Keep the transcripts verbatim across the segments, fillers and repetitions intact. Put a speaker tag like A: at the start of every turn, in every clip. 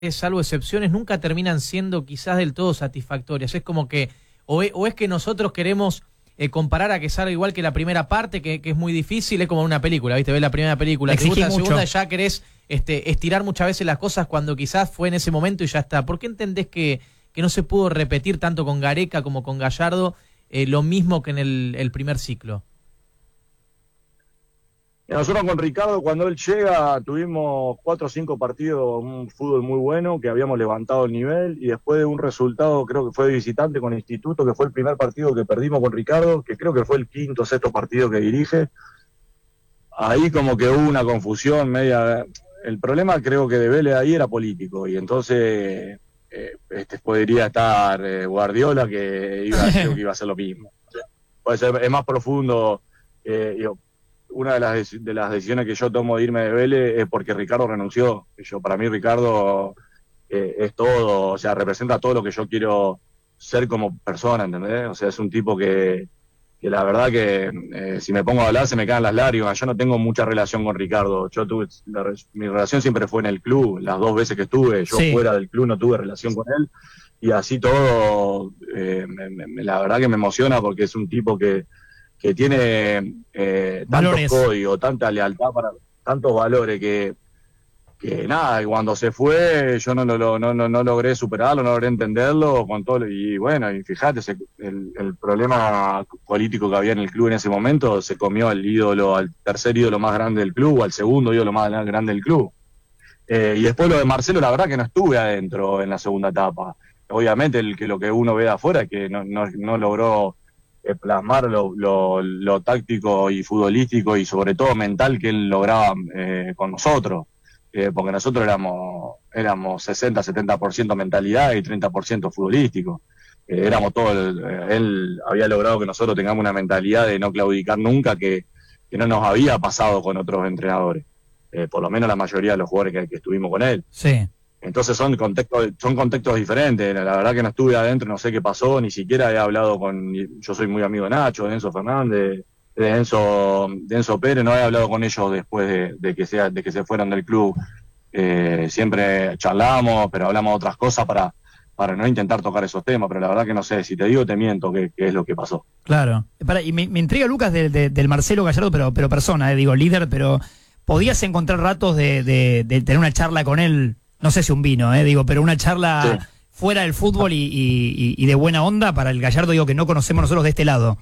A: salvo excepciones, nunca terminan siendo quizás del todo satisfactorias. Es como que, o es, o es que nosotros queremos eh, comparar a que salga igual que la primera parte, que, que es muy difícil, es como una película, ¿viste? Ves la primera película, te gusta la segunda, ya querés este, estirar muchas veces las cosas cuando quizás fue en ese momento y ya está. ¿Por qué entendés que, que no se pudo repetir tanto con Gareca como con Gallardo eh, lo mismo que en el, el primer ciclo?
B: Nosotros con Ricardo, cuando él llega, tuvimos cuatro o cinco partidos, un fútbol muy bueno, que habíamos levantado el nivel, y después de un resultado, creo que fue de visitante con Instituto, que fue el primer partido que perdimos con Ricardo, que creo que fue el quinto o sexto partido que dirige, ahí como que hubo una confusión media. El problema creo que de Vélez ahí era político, y entonces eh, este, podría estar eh, Guardiola, que iba, creo que iba a hacer lo mismo. Puede ser, es más profundo, eh, yo, una de las, de las decisiones que yo tomo de irme de Vélez es porque Ricardo renunció. Yo, para mí Ricardo eh, es todo, o sea, representa todo lo que yo quiero ser como persona, ¿entendés? O sea, es un tipo que, que la verdad que eh, si me pongo a hablar se me caen las lágrimas. Yo no tengo mucha relación con Ricardo. Yo tuve, la, mi relación siempre fue en el club, las dos veces que estuve. Yo sí. Fuera del club no tuve relación con él. Y así todo, eh, me, me, la verdad que me emociona porque es un tipo que que tiene eh, tantos códigos, tanta lealtad, para tantos valores que, que nada, cuando se fue yo no, no, no, no, no logré superarlo, no logré entenderlo con todo, y bueno, y fíjate, ese, el, el problema político que había en el club en ese momento se comió al ídolo, al tercer ídolo más grande del club, al segundo ídolo más grande del club. Eh, y después lo de Marcelo, la verdad que no estuve adentro en la segunda etapa. Obviamente el, que lo que uno ve de afuera es que no, no, no logró Eh, plasmar lo, lo, lo táctico y futbolístico y sobre todo mental que él lograba eh, con nosotros, eh, porque nosotros éramos éramos sesenta setenta por ciento mentalidad y treinta por ciento futbolístico, eh, éramos todo el, eh, él había logrado que nosotros tengamos una mentalidad de no claudicar nunca, que, que no nos había pasado con otros entrenadores, eh, por lo menos la mayoría de los jugadores que, que estuvimos con él.
A: Sí.
B: Entonces son contextos, son contextos diferentes. La verdad que no estuve adentro, no sé qué pasó, ni siquiera he hablado con, yo soy muy amigo de Nacho, de Enzo Fernández, de Enzo, de Enzo Pérez, no he hablado con ellos después de, de que sea, de que se fueran del club. Eh, siempre charlamos, pero hablamos de otras cosas para, para no intentar tocar esos temas, pero la verdad que no sé, si te digo te miento qué, qué es lo que pasó.
C: Claro. Para, y me, me intriga, Lucas, de, de, del Marcelo Gallardo, pero, pero persona, eh, digo, líder, pero ¿podías encontrar ratos de, de, de tener una charla con él? No sé si un vino, eh, digo, pero una charla sí. Fuera del fútbol y, y, y de buena onda para el Gallardo, digo, que no conocemos nosotros de este lado.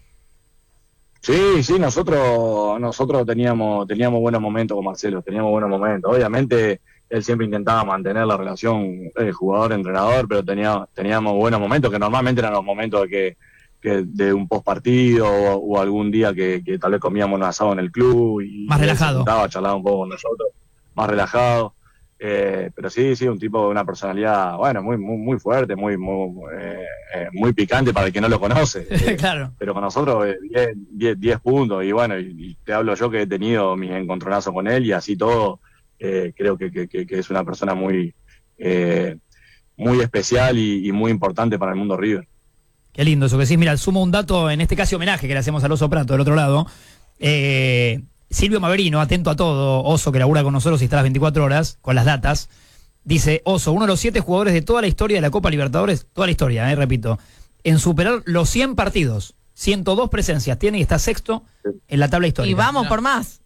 B: Sí, sí, nosotros nosotros teníamos teníamos buenos momentos con Marcelo, teníamos buenos momentos. Obviamente él siempre intentaba mantener la relación eh, jugador-entrenador, pero tenía, teníamos buenos momentos, que normalmente eran los momentos de que, que de un postpartido o, o algún día que, que tal vez comíamos un asado en el club y
C: más relajado.
B: Estaba charlando un poco con nosotros, más relajado. Eh, pero sí, sí, un tipo de una personalidad, bueno, muy muy muy fuerte, muy muy, eh, eh, muy picante para el que no lo conoce. Eh,
C: claro.
B: Pero con nosotros eh, diez puntos, y bueno, y, y te hablo yo que he tenido mis encontronazos con él y así todo, eh, creo que, que, que es una persona muy, eh, muy especial y, y muy importante para el mundo River.
C: Qué lindo eso que decís. Mira, sumo un dato, en este caso homenaje que le hacemos al Oso Prato del otro lado. Eh... Silvio Maverino, atento a todo, Oso, que labura con nosotros y está a las veinticuatro horas, con las datas, dice, Oso, uno de los siete jugadores de toda la historia de la Copa Libertadores, toda la historia, eh, repito, en superar los cien partidos, ciento dos presencias tiene y está sexto en la tabla histórica.
D: Y vamos no. por más.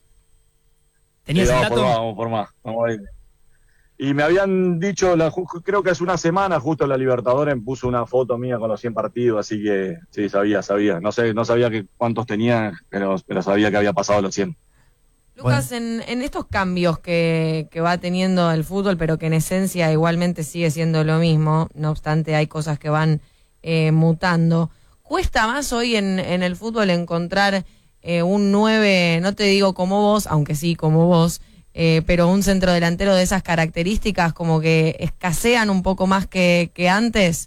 C: ¿Tenías
B: sí,
C: el
B: vamos
C: dato?
B: Por más, vamos por más, vamos a ir. Y me habían dicho, la, creo que hace una semana, justo la Libertadores puso una foto mía con los cien partidos, así que sí, sabía, sabía. No sé, no sabía que cuántos tenía, pero, pero sabía que había pasado los cien.
D: Lucas, bueno. en, en estos cambios que, que va teniendo el fútbol, pero que en esencia igualmente sigue siendo lo mismo, no obstante hay cosas que van eh, mutando, ¿cuesta más hoy en, en el fútbol encontrar eh, un nueve, no te digo como vos, aunque sí como vos, Eh, pero un centrodelantero de esas características como que escasean un poco más que, que antes?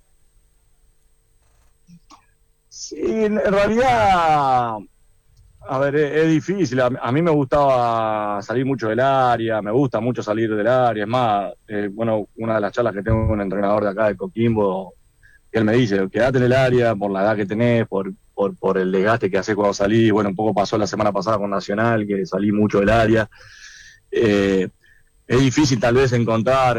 B: Sí, en realidad, a ver, es, es difícil. A, a mí me gustaba salir mucho del área, me gusta mucho salir del área. Es más, eh, bueno, una de las charlas que tengo con un entrenador de acá de Coquimbo, que él me dice, quedate en el área por la edad que tenés, por, por, por el desgaste que hacés cuando salís. Bueno, un poco pasó la semana pasada con Nacional, que salí mucho del área. Eh, es difícil tal vez encontrar